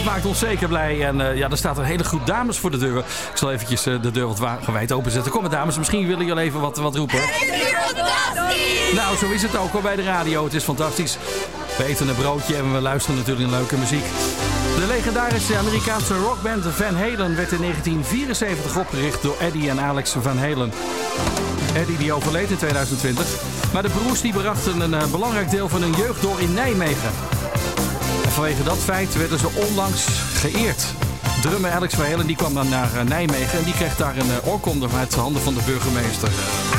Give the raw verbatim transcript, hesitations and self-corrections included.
maakt ons zeker blij. En uh, ja, er staat een hele groep dames voor de deur. Ik zal eventjes uh, de deur wat gewijd openzetten. Kom maar dames, misschien willen jullie even wat, wat roepen. Het is fantastisch! Nou, zo is het ook al bij de radio. Het is fantastisch. We eten een broodje en we luisteren natuurlijk naar leuke muziek. De legendarische Amerikaanse rockband Van Halen werd in negentien vierenzeventig opgericht door Eddie en Alex Van Halen. Eddie die overleed in tweeduizend twintig. Maar de broers die brachten een uh, belangrijk deel van hun jeugd door in Nijmegen. En vanwege dat feit werden ze onlangs geëerd. Drummer Alex Van Halen die kwam dan naar uh, Nijmegen en die kreeg daar een uh, oorkonde uit de handen van de burgemeester.